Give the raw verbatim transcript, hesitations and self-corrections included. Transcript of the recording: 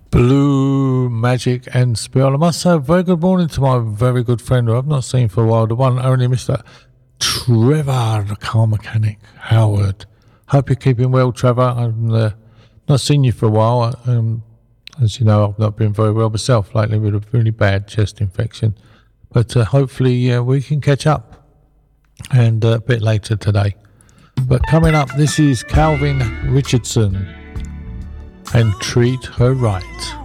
Blue Magic and Spiral. I must say a very good morning to my very good friend who I've not seen for a while, the one and only Mister Trevor, the car mechanic, Howard. Hope you're keeping well, Trevor. I've uh, not seen you for a while. Um, as you know, I've not been very well myself lately with a really bad chest infection. But uh, hopefully uh, we can catch up, and uh, a bit later today. But coming up, this is Calvin Richardson and Treat Her Right.